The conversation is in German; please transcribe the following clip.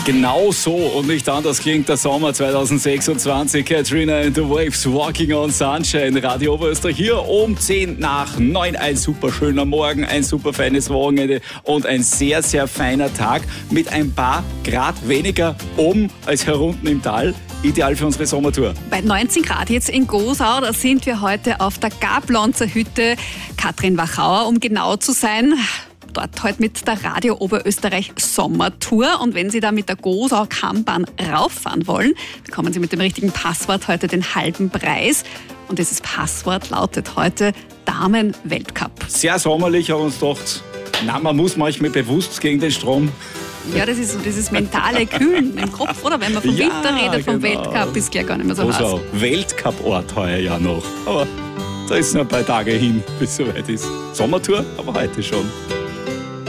Genau so und nicht anders klingt der Sommer 2026. Katrina and the Waves, Walking on Sunshine. Radio Oberösterreich hier um 10 nach 9. Ein super schöner Morgen, ein super feines Wochenende und ein sehr, sehr feiner Tag mit ein paar Grad weniger oben als herunten im Tal. Ideal für unsere Sommertour. Bei 19 Grad jetzt in Gosau, da sind wir heute auf der Gablonzer Hütte Katrin-Wachauer, um genau zu sein. Dort heute mit der Radio Oberösterreich Sommertour. Und wenn Sie da mit der Gosau-Kammbahn rauffahren wollen, bekommen Sie mit dem richtigen Passwort heute den halben Preis. Und dieses Passwort lautet heute Damen-Weltcup. Sehr sommerlich, aber uns gedacht, man muss manchmal bewusst gegen den Strom. Ja, das ist so dieses mentale Kühlen im Kopf, oder? Wenn man vom Winter redet, vom Weltcup, ist gleich gar nicht mehr so heiß. Gosau, Weltcup-Ort heuer ja noch. Aber da ist noch ein paar Tage hin, bis es soweit ist. Sommertour, aber heute schon.